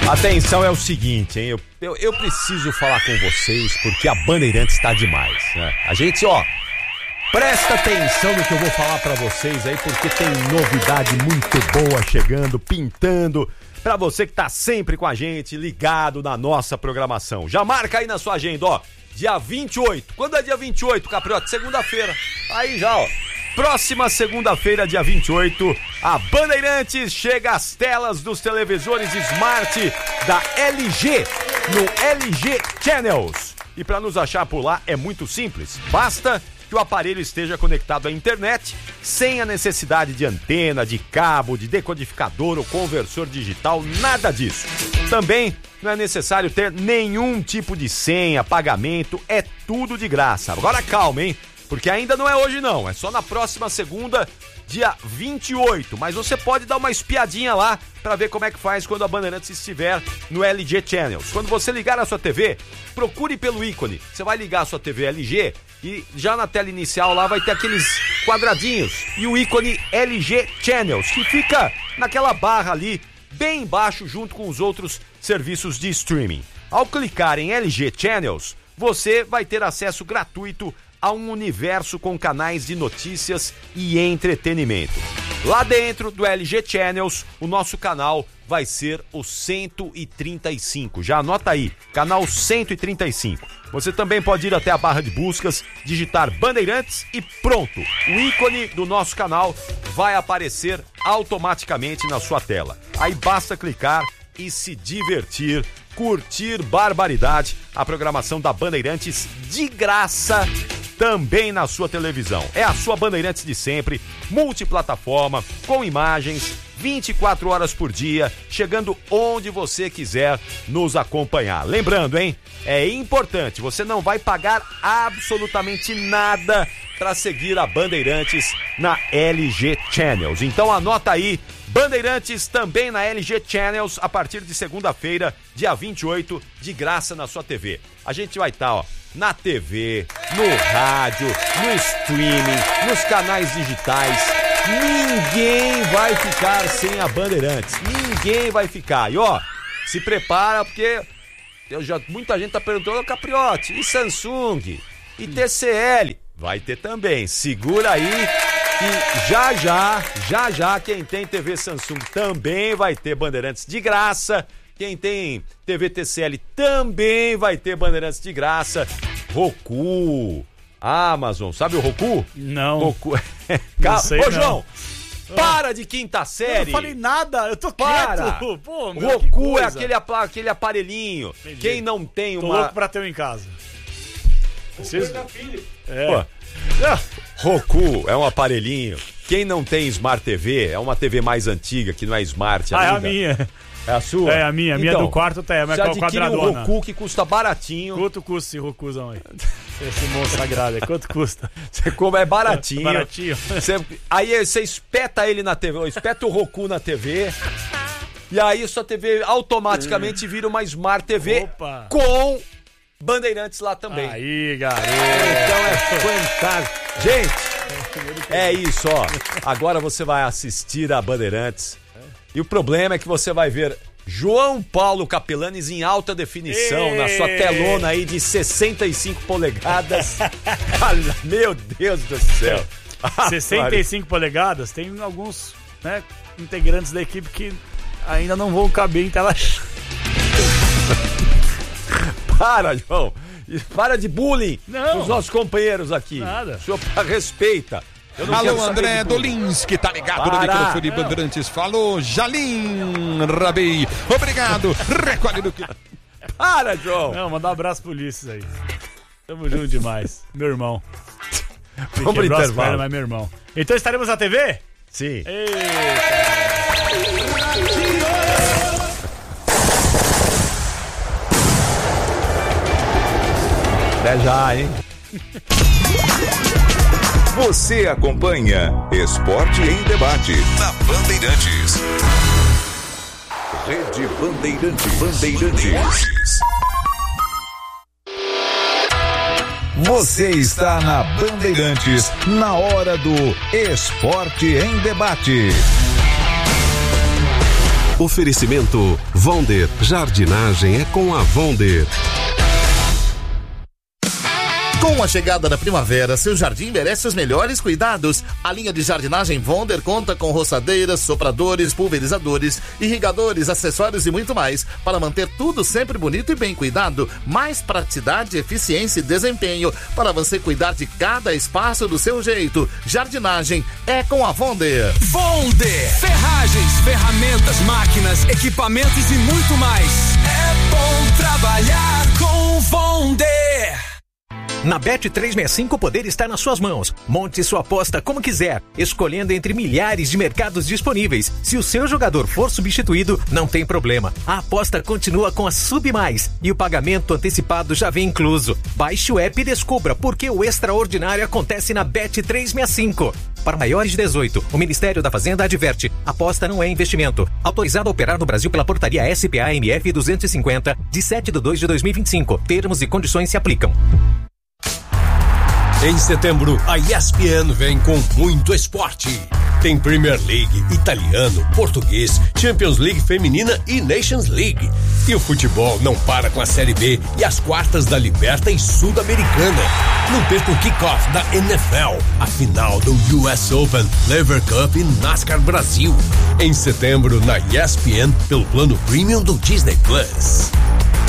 Atenção, é o seguinte, hein? Eu preciso falar com vocês porque a Bandeirantes tá demais, né? A gente, presta atenção no que eu vou falar pra vocês aí, porque tem novidade muito boa chegando, pintando, pra você que tá sempre com a gente, ligado na nossa programação. Já marca aí na sua agenda, dia 28. Quando é dia 28, Capriote? Segunda-feira. Aí já, próxima segunda-feira, dia 28, a Bandeirantes chega às telas dos televisores Smart da LG, no LG Channels. E para nos achar por lá é muito simples, basta que o aparelho esteja conectado à internet, sem a necessidade de antena, de cabo, de decodificador ou conversor digital, nada disso. Também não é necessário ter nenhum tipo de senha, pagamento, é tudo de graça. Agora calma, hein? Porque ainda não é hoje não, é só na próxima segunda, dia 28. Mas você pode dar uma espiadinha lá para ver como é que faz quando a Bandeirantes estiver no LG Channels. Quando você ligar a sua TV, procure pelo ícone. Você vai ligar a sua TV LG e já na tela inicial lá vai ter aqueles quadradinhos e o ícone LG Channels, que fica naquela barra ali, bem embaixo, junto com os outros serviços de streaming. Ao clicar em LG Channels, você vai ter acesso gratuito a um universo com canais de notícias e entretenimento. Lá dentro do LG Channels, o nosso canal vai ser o 135. Já anota aí, canal 135. Você também pode ir até a barra de buscas, digitar Bandeirantes e pronto. O ícone do nosso canal vai aparecer automaticamente na sua tela. Aí basta clicar e se divertir, curtir barbaridade, a programação da Bandeirantes de graça também na sua televisão. É a sua Bandeirantes de sempre, multiplataforma, com imagens, 24 horas por dia, chegando onde você quiser nos acompanhar. Lembrando, hein? É importante, você não vai pagar absolutamente nada para seguir a Bandeirantes na LG Channels. Então anota aí, Bandeirantes também na LG Channels a partir de segunda-feira, dia 28, de graça na sua TV. A gente vai estar, na TV, no rádio, no streaming, nos canais digitais. Ninguém vai ficar sem a Bandeirantes. Ninguém vai ficar. E se prepara porque muita gente tá perguntando, Capriote, e Samsung? E TCL? Vai ter também. Segura aí que já, quem tem TV Samsung também vai ter Bandeirantes de graça. Quem tem TV TCL também vai ter Bandeirantes de graça. Roku, Amazon, sabe o Roku? Não. Roku. Não sei, Ô, João, para de quinta série. Eu não falei nada, eu tô quieto. Pô, Roku é aquele aparelhinho. Entendi. Quem não tem Tô uma... louco pra ter um em casa. Roku é um aparelhinho. Quem não tem Smart TV, é uma TV mais antiga, que não é Smart ainda. É a minha. É a sua? É a minha. A minha do quarto tá, mas você com a adquire um quadradona. Roku que custa baratinho. Quanto custa esse Rokuzão aí? Esse monstro sagrado aí, quanto custa? Você come, é baratinho. Baratinho. Aí você espeta ele na TV, espeta o Roku na TV. E aí sua TV automaticamente vira uma Smart TV. Opa. Com Bandeirantes lá também. Aí, garoto. Então é fantástico. Gente, é isso, Agora você vai assistir a Bandeirantes. E o problema é que você vai ver João Paulo Capelanes em alta definição na sua telona aí de 65 polegadas. Meu Deus do céu. 65 polegadas, tem alguns integrantes da equipe que ainda não vão caber em tela. Para, João. Para de bullying Não. os nossos companheiros aqui. Nada. O senhor respeita. Alô, André Dolinski, tá ligado no microfone Bandeirantes. Falou, Jalim Rabei. Obrigado. Recolhe do que... Para, João. Não, mandar um abraço pro Ulisses aí. Tamo junto demais. Meu irmão. Vamos pro intervalo. Mas meu irmão. Então estaremos na TV? Sim. Eita. Até já, hein? Você acompanha Esporte em Debate na Bandeirantes. Rede Bandeirantes. Você está na Bandeirantes, na hora do Esporte em Debate. Oferecimento Vonder. Jardinagem é com a Vonder. Com a chegada da primavera, seu jardim merece os melhores cuidados. A linha de jardinagem Vonder conta com roçadeiras, sopradores, pulverizadores, irrigadores, acessórios e muito mais para manter tudo sempre bonito e bem cuidado. Mais praticidade, eficiência e desempenho para você cuidar de cada espaço do seu jeito. Jardinagem é com a Vonder. Vonder. Ferragens, ferramentas, máquinas, equipamentos e muito mais. É bom trabalhar com Vonder. Na Bet365 o poder está nas suas mãos. Monte sua aposta como quiser, escolhendo entre milhares de mercados disponíveis. Se o seu jogador for substituído, não tem problema. A aposta continua com a Sub Mais e o pagamento antecipado já vem incluso. Baixe o app e descubra por que o extraordinário acontece na Bet365. Para maiores de 18, o Ministério da Fazenda adverte: aposta não é investimento. Autorizado a operar no Brasil pela portaria SPA-MF 250, de 7/2/2025. Termos e condições se aplicam. Em setembro, a ESPN vem com muito esporte. Tem Premier League, italiano, português, Champions League feminina e Nations League. E o futebol não para com a Série B e as quartas da Libertadores Sul-Americana. Não perca o kickoff da NFL, a final do US Open, Lever Cup e NASCAR Brasil. Em setembro, na ESPN, pelo plano Premium do Disney Plus.